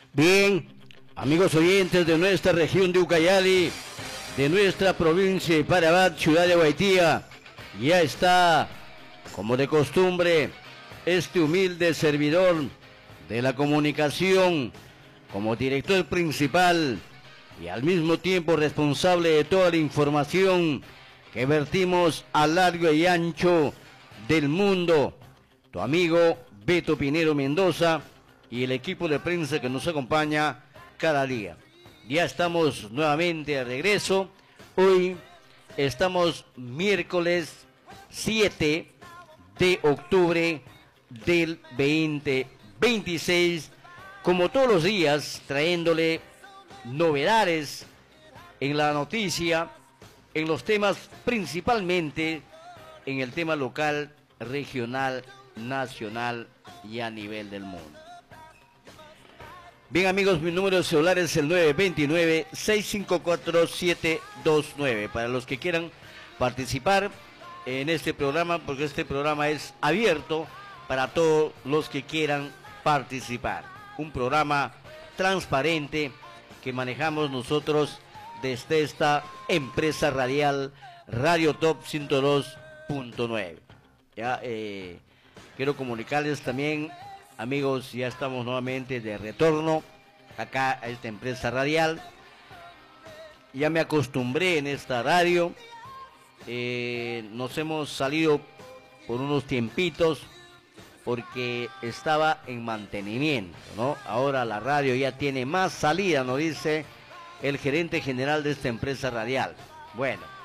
Bien, amigos oyentes de nuestra región de Ucayali, de nuestra provincia de Parabat, ciudad de Guaitía, ya está, como de costumbre, este humilde servidor de la comunicación, como director principal y al mismo tiempo responsable de toda la información que vertimos a largo y ancho del mundo, tu amigo Beto Pinero Mendoza y el equipo de prensa que nos acompaña cada día. Ya estamos nuevamente de regreso. Hoy estamos miércoles 7 de octubre del 2026, como todos los días, trayéndole novedades en la noticia, en los temas, principalmente en el tema local, regional, nacional y a nivel del mundo. Bien, amigos, mi número de celular es el 929-654-729. Para los que quieran participar en este programa, porque este programa es abierto para todos los que quieran participar. Un programa transparente que manejamos nosotros desde esta empresa radial Radio Top 102.9. Ya, quiero comunicarles también, amigos, ya estamos nuevamente de retorno acá a esta empresa radial. Ya me acostumbré en esta radio. Nos hemos salido por unos tiempitos porque estaba en mantenimiento, ¿no? Ahora la radio ya tiene más salida, nos dice el gerente general de esta empresa radial. Bueno,